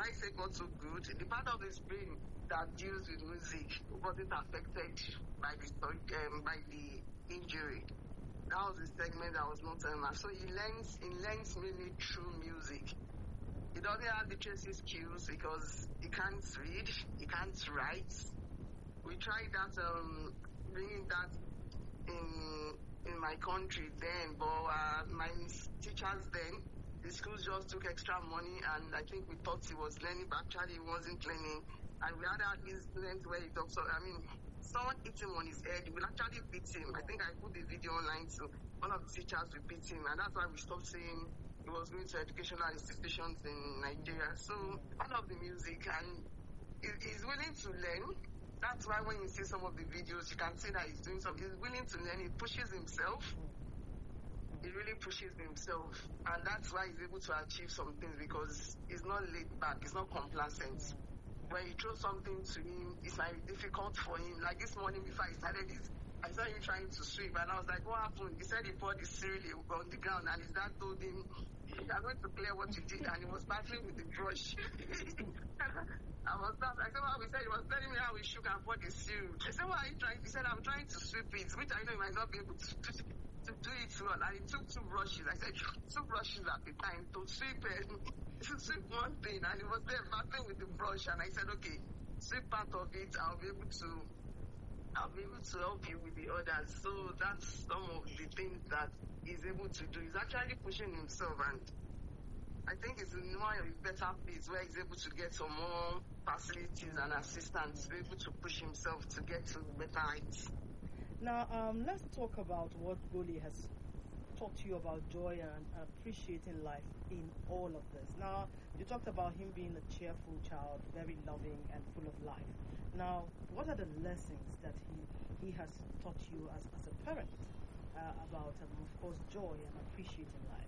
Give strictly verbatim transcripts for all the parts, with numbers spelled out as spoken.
I say got so good? The part of his brain that deals with music wasn't affected by the um, by the injury. That was the segment that was not um, so he learns he learns mainly through music. He doesn't have literacy skills because he can't read, he can't write. We tried that um bringing that in in my country then, but uh, my teachers then, the schools just took extra money, and I think we thought he was learning, but actually he wasn't learning. And we had at least students where he talks. So I mean, someone hit him on his head, will actually beat him. I think I put the video online, so one of the teachers will beat him, and that's why we stopped saying he was going to educational institutions in Nigeria. So part of the music, and he, he's willing to learn. That's why when you see some of the videos, you can see that he's doing something. He's willing to learn. He pushes himself. He really pushes himself. And that's why he's able to achieve some things, because he's not laid back. He's not complacent. When you throw something to him, it might be difficult for him. Like this morning before I started this, I saw him trying to sweep. And I was like, what happened? He said he poured the cereal on the ground. And his dad told him, you are going to clear what you did. And he was battling with the brush. I was not, I said, well, he said, he was telling me how he shook and poured the cereal. I said, what are you trying? He said, I'm trying to sweep it, which I know he might not be able to, to, to do it well. And he took two brushes. I said, two brushes at a time to sweep it. To sweep one thing. And he was there battling with the brush. And I said, okay, sweep part of it. I'll be able to, I'll be able to help you with the others. So that's some of the things that he's able to do. He's actually pushing himself, and I think it's in one of the better place where he's able to get some more facilities and assistance to be able to push himself to get to better heights. Now, um, let's talk about what Goli has taught you about joy and appreciating life in all of this. Now, you talked about him being a cheerful child, very loving and full of life. Now, what are the lessons that he, he has taught you as, as a parent uh, about, um, of course, joy and appreciating life?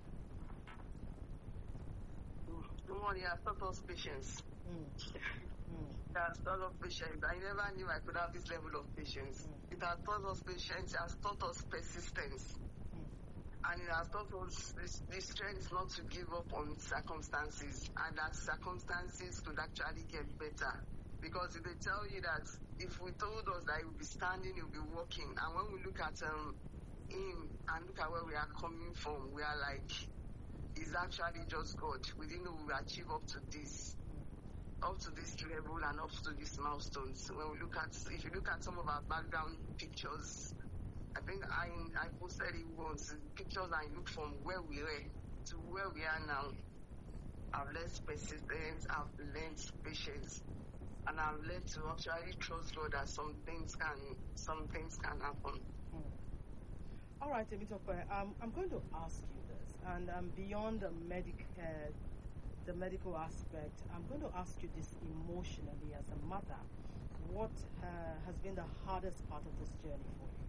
One, he has taught us patience. Mm. Mm. It has taught us patience. I never knew I could have this level of patience. Mm. It has taught us patience. It has taught us persistence. Mm. And it has taught us this, this strength not to give up on circumstances, and that circumstances could actually get better. Because if they tell you that if we told us that he would be standing, he would be walking, and when we look at um, him and look at where we are coming from, we are like, it's actually just God. We didn't know we would achieve up to this, up to this level and up to these milestones. When we look at, if you look at some of our background pictures, I think I I posted it once, pictures, and look from where we were to where we are now. I've learned persistence, I've learned patience, and I've learned to actually trust God that some things can, some things can happen. Mm. All right, Temitope, um, I'm going to ask you this, and um, beyond the medic, uh, the medical aspect, I'm going to ask you this emotionally as a mother. What uh, has been the hardest part of this journey for you?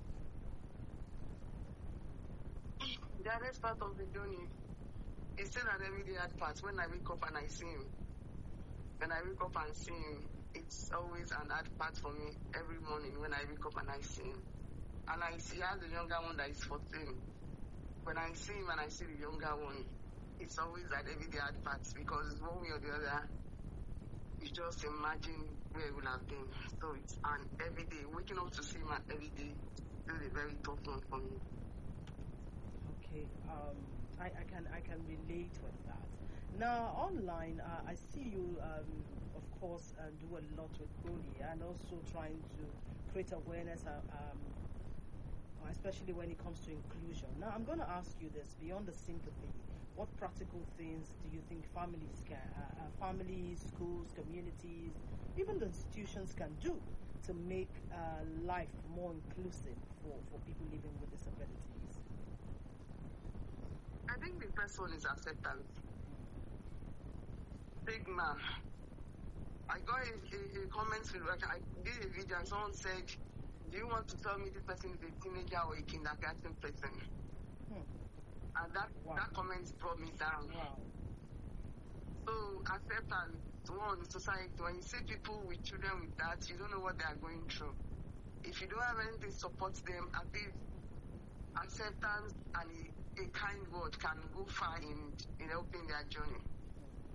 The hardest part of the journey is still an everyday hard part. When I wake up and I see him, when I wake up and see him, it's always an hard part for me every morning when I wake up and I see him. And I see I have the younger one that is fourteen. When I see him and I see the younger one, it's always an everyday hard part, because one way or the other, you just imagine where it would have been. So it's an everyday, waking up to see him every day is still a very tough one for me. Okay, um, I, I can I can relate with that. Now, online, uh, I see you, um, of course, uh, do a lot with Goli, and also trying to create awareness, uh, um, especially when it comes to inclusion. Now, I'm going to ask you this, beyond the sympathy, what practical things do you think families can, uh, uh, families, schools, communities, even the institutions can do to make uh, life more inclusive for, for people living with disabilities? I think the first one is acceptance. Stigma. I got a, a, a comment, like I did a video and someone said, do you want to tell me this person is a teenager or a kindergarten person? Hmm. And that, wow. that comment brought me down. Wow. So acceptance, one, society, when you see people with children with that, you don't know what they are going through. If you don't have anything to support them, at least acceptance and a, a kind word can go far in, in helping their journey.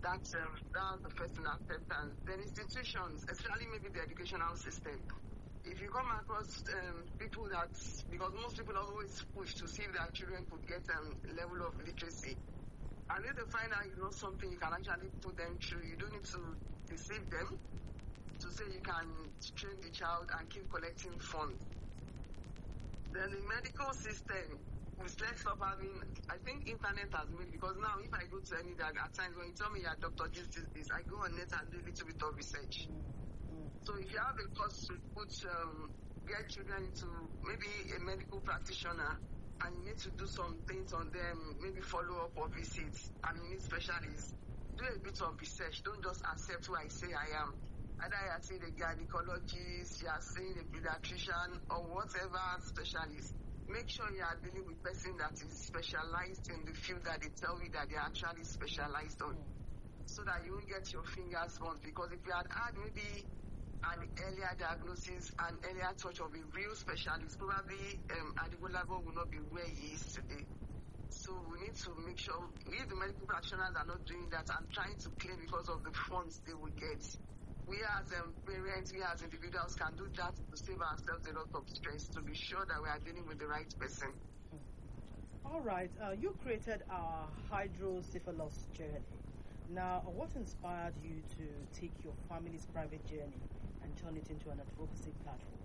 That's, um, that's the first thing, acceptance. Then institutions, especially maybe the educational system. If you come across um, people that, because most people always push to see if their children could get a um, level of literacy. And if they find out it's not something you can actually put them through, you don't need to deceive them to say you can train the child and keep collecting funds. Then the medical system, let's stop having, I think internet has made, because now if I go to any that at times when you tell me you're doctor this, this, this, I go on net and do a little bit of research. Mm-hmm. So if you have a cost to put, um, get children to maybe a medical practitioner, and you need to do some things on them, maybe follow up or visits, and you need specialists, do a bit of research. Don't just accept who I say I am. Either you are seeing a gynecologist, you are seeing a pediatrician, or whatever specialist. Make sure you are dealing with person that is specialized in the field that they tell you that they are actually specialized on, so that you won't get your fingers burnt. Because if you had had maybe an earlier diagnosis and earlier touch of a real specialist, probably um, Adegbolapo will not be where he is today. So we need to make sure, if the medical practitioners are not doing that and trying to claim because of the funds they will get, we as um, parents, we as individuals can do that to save ourselves a lot of stress, to be sure that we are dealing with the right person. All right, uh, you created our hydrocephalus journey. Now, what inspired you to take your family's private journey and turn it into an advocacy platform?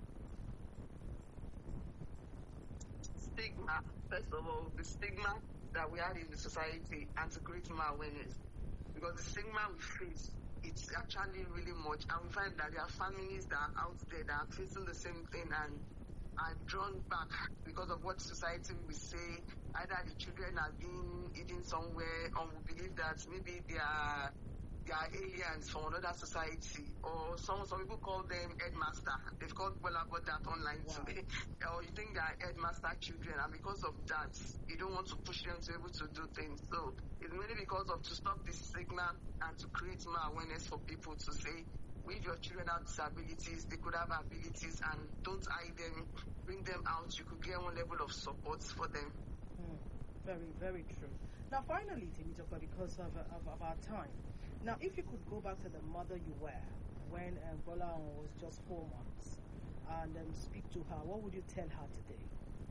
Stigma, first of all, the stigma that we have in the society, and to create more awareness. Because the stigma we face, it's actually really much, and we find that there are families that are out there that are facing the same thing and are drawn back because of what society will say. Either the children are being hidden somewhere, or we believe that maybe they are they are aliens from another society, or some some people call them headmaster. They've called people about that online wow. today. Or you think they are headmaster children, and because of that, you don't want to push them to be able to do things. So it's mainly because of to stop this stigma and to create more awareness for people to say, if your children have disabilities, they could have abilities, and don't hide them, bring them out. You could get one level of support for them. Mm, very, very true. Now, finally, Temitope, because of, of, of our time, now, if you could go back to the mother you were when um, Bola was just four months and um, speak to her, what would you tell her today?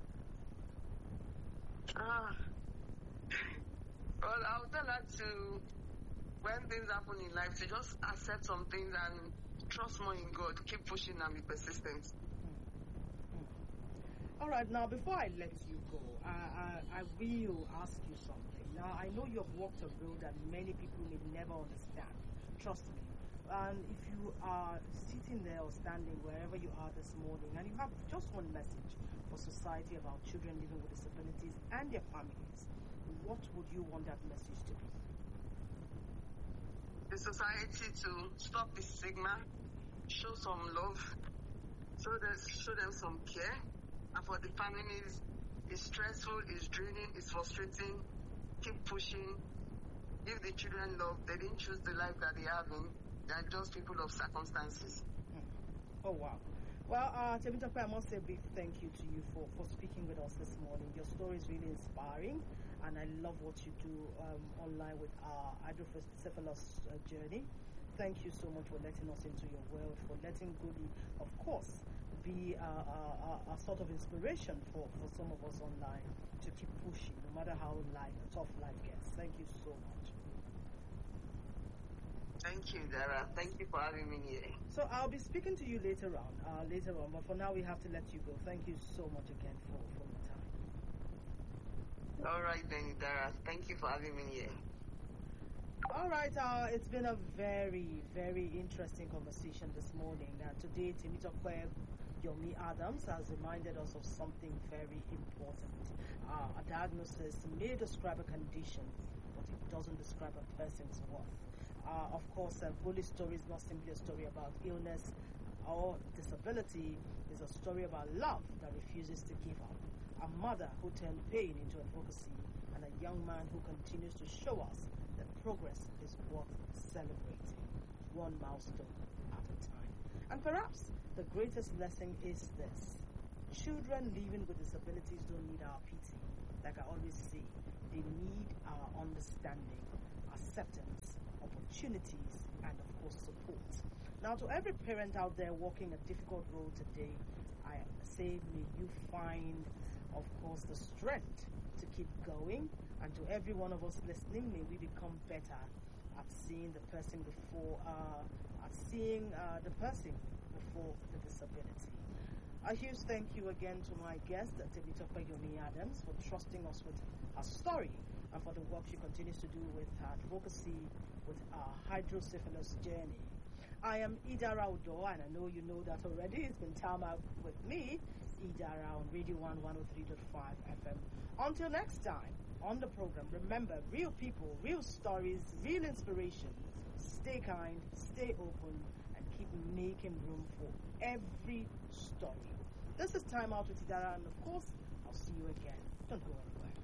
Ah, well, I would tell her to, when things happen in life, to just accept some things and trust more in God. Keep pushing and be persistent. Mm. Mm. All right, now before I let you go, I, I, I will ask you something. Now, I know you have walked a road that many people may never understand. Trust me. And if you are sitting there or standing wherever you are this morning and you have just one message for society about children living with disabilities and their families, what would you want that message to be? The society to stop the stigma, show some love, show them, show them some care. And for the families, it's stressful, it's draining, it's frustrating. Keep pushing. Give the children love. They didn't choose the life that they have in. They are just people of circumstances. Mm. Oh, wow. Well, uh, Temitope, I must say a big thank you to you for, for speaking with us this morning. Your story is really inspiring, and I love what you do um, online with our hydrocephalus uh, journey. Thank you so much for letting us into your world, for letting Goody, of course, be a, a, a, a sort of inspiration for, for some of us online to keep pushing, no matter how life, tough life gets. Thank you so much. Thank you, Dara. Thank you for having me here. So I'll be speaking to you later on, uh, later on, but for now we have to let you go. Thank you so much again for, for your time. All right then, Dara. Thank you for having me here. All right, uh, it's been a very, very interesting conversation this morning. Uh, today, Temitope Yomi Adams has reminded us of something very important. Uh, a diagnosis may describe a condition, but it doesn't describe a person's worth. Uh, of course, uh, Bully's story is not simply a story about illness or disability. It's a story about love that refuses to give up. A mother who turned pain into advocacy, and a young man who continues to show us that progress is worth celebrating, one milestone at a time. And perhaps the greatest lesson is this: children living with disabilities don't need our pity. Like I always say, they need our understanding, acceptance, opportunities, and of course support. Now, to every parent out there walking a difficult road today, I say may you find, of course, the strength to keep going. And to every one of us listening, may we become better at seeing the person before, uh, at seeing uh, the person before the disability. A huge thank you again to my guest, Temitope Yomi Adams, for trusting us with her story and for the work she continues to do with her advocacy with our hydrocephalus journey. I am Idara Udo, and I know you know that already. It's been time out with me, Idara, on Radio one one oh three point five F M. Until next time on the program, remember, real people, real stories, real inspiration. Stay kind, stay open, and keep making room for every story. This is Time Out with Idara, and of course, I'll see you again. Don't go anywhere.